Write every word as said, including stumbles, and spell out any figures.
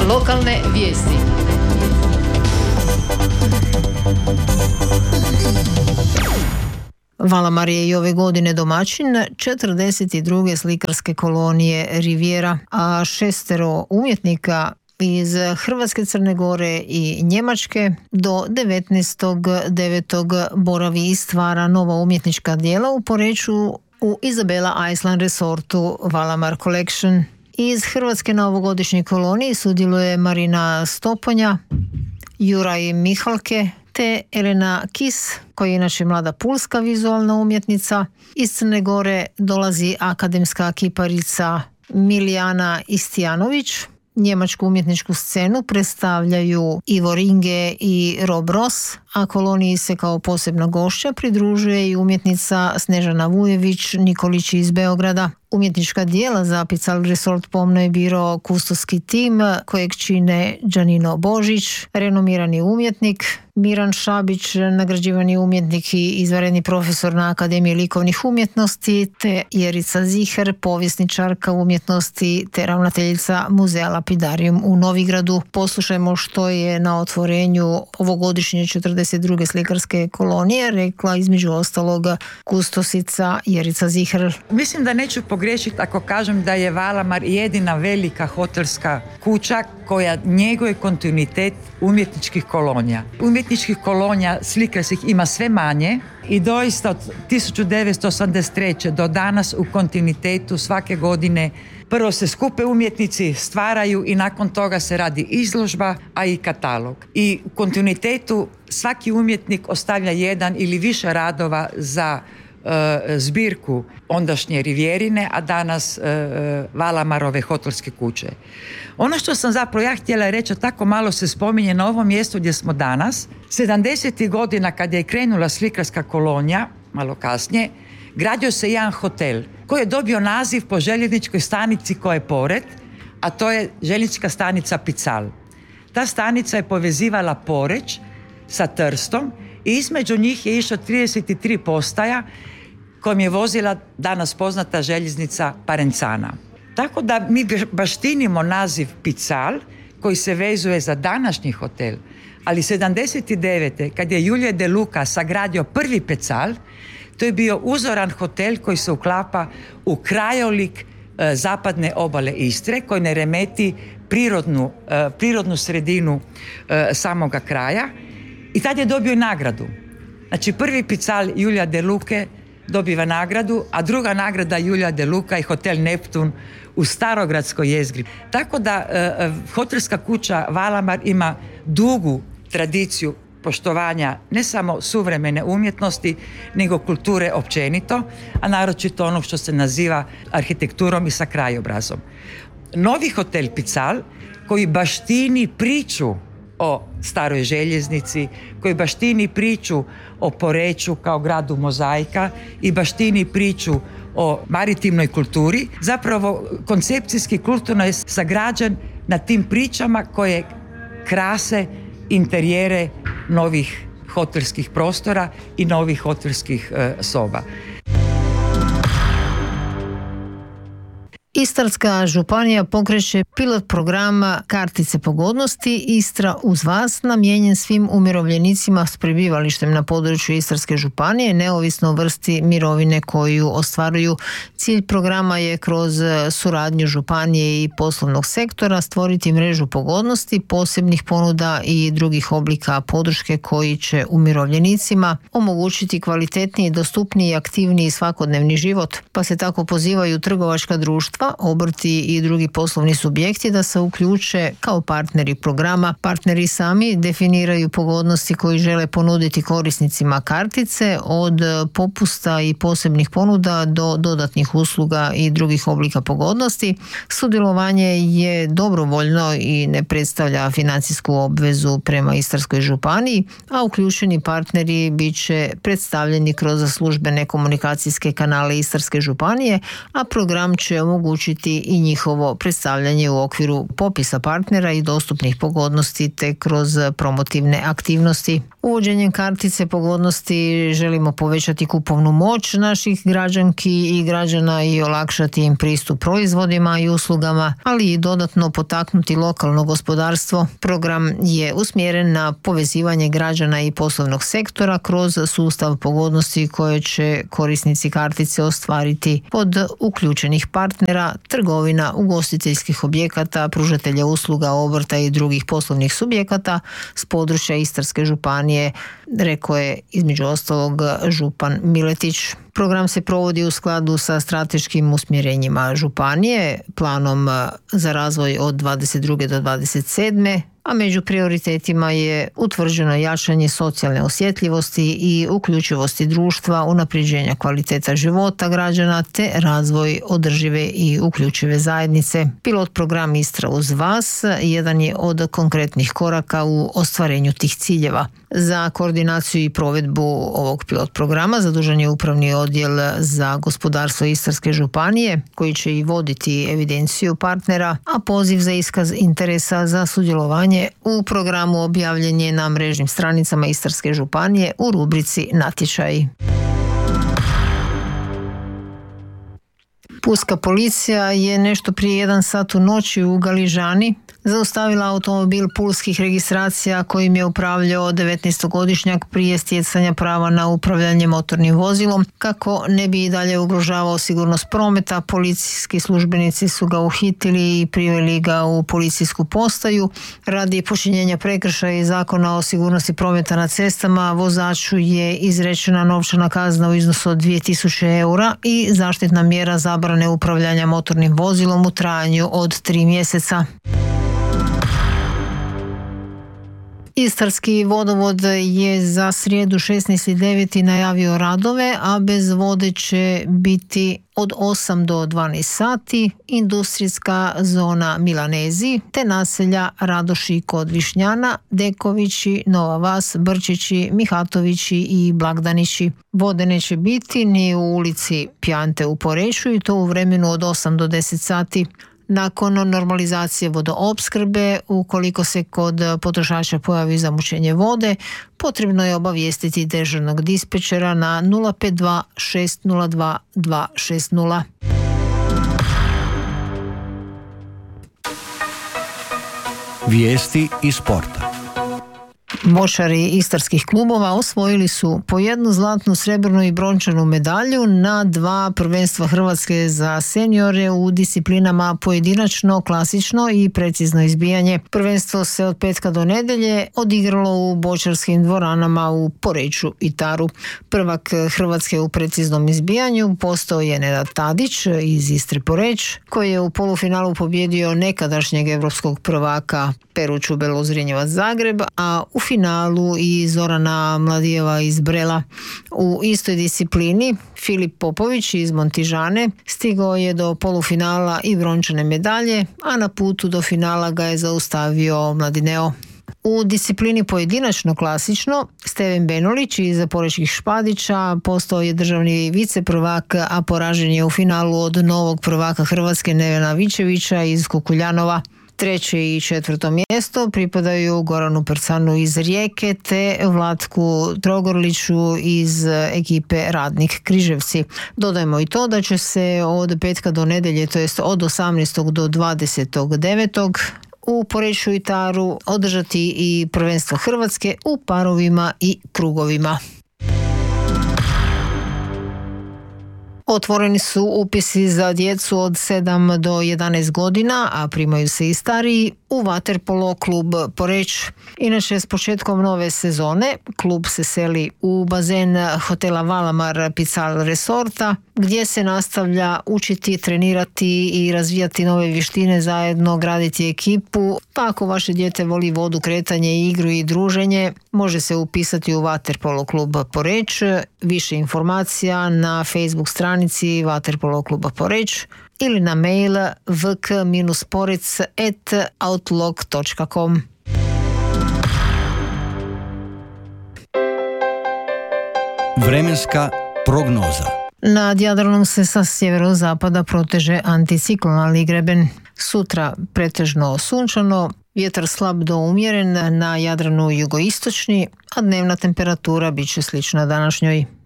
Lokalne vijesti. Valamar je i ove godine domaćin četrdeset druge slikarske kolonije Riviera, a šestero umjetnika iz Hrvatske, Crne Gore i Njemačke do devetnaestog devetog boravi i stvara nova umjetnička djela u Poreču u Isabela Island Resortu Valamar Collection. Iz Hrvatske na ovogodišnjoj koloniji sudjeluje Marina Stoponja, Juraj Mihalke te Elena Kis, koja je inače mlada pulska vizualna umjetnica. Iz Crne Gore dolazi akademska kiparica Milijana Istijanović. Njemačku umjetničku scenu predstavljaju Ivo Ringe i Rob Ross, a koloniji se kao posebna gošća pridružuje i umjetnica Snežana Vujević Nikolić iz Beograda. Umjetnička djela za Pical Resort pomno je birao kustoski tim kojeg čine Đanino Božić, renomirani umjetnik, Miran Šabić, nagrađivani umjetnik i izvanredni profesor na Akademiji likovnih umjetnosti, te Jerica Ziher, povjesničarka umjetnosti te ravnateljica Muzeja Lapidarium u Novigradu. Poslušajmo što je na otvorenju ovogodišnje četrdeset druge slikarske kolonije rekla između ostalog kustosica Jerica Ziher. Mislim da neću pogriješiti ako kažem da je Valamar jedina velika hotelska kuća koja njeguje kontinuitet umjetničkih kolonija. Umjetničkih kolonija slikarskih ima sve manje i doista od tisuću devetsto osamdeset treće do danas u kontinuitetu svake godine prvo se skupe umjetnici, stvaraju i nakon toga se radi izložba, a i katalog. I u kontinuitetu svaki umjetnik ostavlja jedan ili više radova za zbirku ondašnje Rivierine, a danas uh, Valamarove hotelske kuće. Ono što sam zapravo ja htjela reći, tako malo se spominje na ovom mjestu gdje smo danas. sedamdesetih godina kad je krenula slikarska kolonija, malo kasnije, gradio se jedan hotel koji je dobio naziv po željezničkoj stanici koja je pored, a to je željeznička stanica Pical. Ta stanica je povezivala Poreč sa Trstom i između njih je išlo trideset tri postaja kojom je vozila danas poznata željeznica Parencana. Tako da mi baštinimo naziv Pical koji se vezuje za današnji hotel, ali sedamdeset devete kad je Julio De Luca sagradio prvi Pical, to je bio uzoran hotel koji se uklapa u krajolik e, zapadne obale Istre, koji ne remeti prirodnu, e, prirodnu sredinu e, samoga kraja. I tad je dobio i nagradu. Znači prvi Pical Julija De Luke dobiva nagradu, a druga nagrada Julija De Luca je hotel Neptun u Starogradskoj jezgri. Tako da e, hotelska kuća Valamar ima dugu tradiciju poštovanja ne samo suvremene umjetnosti, nego kulture općenito, a naročito ono što se naziva arhitekturom i sa krajobrazom. Novi hotel Pical koji baštini priču o staroj željeznici, koji baštini priču o Poreču kao gradu mozaika i baštini priču o maritimnoj kulturi, zapravo koncepcijski kulturno je sagrađen na tim pričama koje krase interijere novih hotelskih prostora i novih hotelskih e, soba. Istarska županija pokreće pilot programa Kartice pogodnosti Istra uz vas, namijenjen svim umirovljenicima s prebivalištem na području Istarske županije, neovisno o vrsti mirovine koju ostvaruju. Cilj programa je kroz suradnju županije i poslovnog sektora stvoriti mrežu pogodnosti, posebnih ponuda i drugih oblika podrške koji će umirovljenicima omogućiti kvalitetniji, dostupniji i aktivniji svakodnevni život, pa se tako pozivaju trgovačka društva, obrti i drugi poslovni subjekti da se uključe kao partneri programa. Partneri sami definiraju pogodnosti koji žele ponuditi korisnicima kartice, od popusta i posebnih ponuda do dodatnih usluga i drugih oblika pogodnosti. Sudjelovanje je dobrovoljno i ne predstavlja financijsku obvezu prema Istarskoj županiji, a uključeni partneri bit će predstavljeni kroz službene komunikacijske kanale Istarske županije, a program će omogućiti omogućiti i njihovo predstavljanje u okviru popisa partnera i dostupnih pogodnosti te kroz promotivne aktivnosti. Uvođenjem kartice pogodnosti želimo povećati kupovnu moć naših građanki i građana i olakšati im pristup proizvodima i uslugama, ali i dodatno potaknuti lokalno gospodarstvo. Program je usmjeren na povezivanje građana i poslovnog sektora kroz sustav pogodnosti koje će korisnici kartice ostvariti od uključenih partnera, trgovina, ugostiteljskih objekata, pružatelja usluga, obrta i drugih poslovnih subjekata s područja Istarske županije, rekao je između ostalog župan Miletić. Program se provodi u skladu sa strateškim usmjerenjima županije, planom za razvoj od dvadeset druge do dvadeset sedme, a među prioritetima je utvrđeno jačanje socijalne osjetljivosti i uključivosti društva, unapređenja kvaliteta života građana te razvoj održive i uključive zajednice. Pilot program Istra uz vas jedan je od konkretnih koraka u ostvarenju tih ciljeva. Za koordinaciju i provedbu ovog pilot programa zadužen je Upravni odjel za gospodarstvo Istarske županije, koji će i voditi evidenciju partnera, a poziv za iskaz interesa za sudjelovanje u programu objavljen je na mrežnim stranicama Istarske županije u rubrici Natječaji. Pulska policija je nešto prije jedan sat u noći u Galižani zaustavila automobil pulskih registracija kojim je upravljao devetnaestogodišnjak prije stjecanja prava na upravljanje motornim vozilom. Kako ne bi i dalje ugrožavao sigurnost prometa, policijski službenici su ga uhitili i priveli ga u policijsku postaju. Radi počinjenja prekršaja iz Zakona o sigurnosti prometa na cestama vozaču je izrečena novčana kazna u iznosu od dvije tisuće eura i zaštitna mjera zabrane upravljanja motornim vozilom u trajanju od tri mjeseca. Istarski vodovod je za srijedu šesnaesti deveti najavio radove, a bez vode će biti od osam do dvanaest sati industrijska zona Milanezi te naselja Radoši kod Višnjana, Dekovići, Nova Vas, Brčići, Mihatovići i Blagdanići. Vode neće biti ni u ulici Pjante u Poreču i to u vremenu od osam do deset sati. Nakon normalizacije vodoopskrbe, ukoliko se kod potrošača pojavi zamućenje vode, potrebno je obavijestiti dežurnog dispečera na nula pet dva šest nula dva dva šest nula. Vijesti iz sporta. Močari istarskih klubova osvojili su po jednu zlatnu, srebrnu i brončanu medalju na dva prvenstva Hrvatske za seniore u disciplinama pojedinačno, klasično i precizno izbijanje. Prvenstvo se od petka do nedjelje odigralo u bočarskim dvoranama u Poreču i Taru. Prvak Hrvatske u preciznom izbijanju postao je Nenad Tadić iz Istre Poreć, koji je u polufinalu pobjedio nekadašnjeg europskog prvaka Peru Čubelo Zrinjevac Zagreb, a u finalu i Zorana Mladijeva iz Brela. U istoj disciplini Filip Popović iz Montižane stigao je do polufinala i brončane medalje, a na putu do finala ga je zaustavio Mladineo. U disciplini pojedinačno klasično Steven Benulić iz Porečkih Špadića postao je državni viceprvak, a poražen je u finalu od novog prvaka Hrvatske Nevena Vičevića iz Kukuljanova. Treće i četvrto mjesto pripadaju Goranu Percanu iz Rijeke te Vlatku Trogorliću iz ekipe Radnik Križevci. Dodajmo i to da će se od petka do nedjelje, to jest od osamnaestog do dvadesetog devetog u Poreču i Taru održati i prvenstvo Hrvatske u parovima i krugovima. Otvoreni su upisi za djecu od sedam do jedanaest godina, a primaju se i stariji u vaterpolo klub Poreč. Inače, s početkom nove sezone klub se seli u bazen hotela Valamar Pical Resorta, gdje se nastavlja učiti, trenirati i razvijati nove vještine, zajedno graditi ekipu. Pa ako vaše dijete voli vodu, kretanje, igru i druženje, može se upisati u vaterpolo klub Poreč. Više informacija na Facebook stranici Vaterpolo kluba Poreč ili na mail v k porec at outlook dot com. Vremenska prognoza. Nad Jadranom se sa sjeverozapada proteže anticiklonalni greben. Sutra pretežno sunčano, vjetar slab do umjeren, na Jadranu jugoistočni, a dnevna temperatura bit će slična današnjoj.